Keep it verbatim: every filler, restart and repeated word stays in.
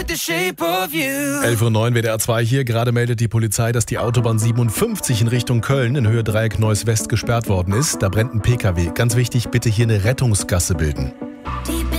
elf Uhr neun, W D R zwei hier. Gerade meldet die Polizei, dass die Autobahn siebenundfünfzig in Richtung Köln in Höhe Dreieck Neuss West gesperrt worden ist. Da brennt ein P K W. Ganz wichtig, bitte hier eine Rettungsgasse bilden. Die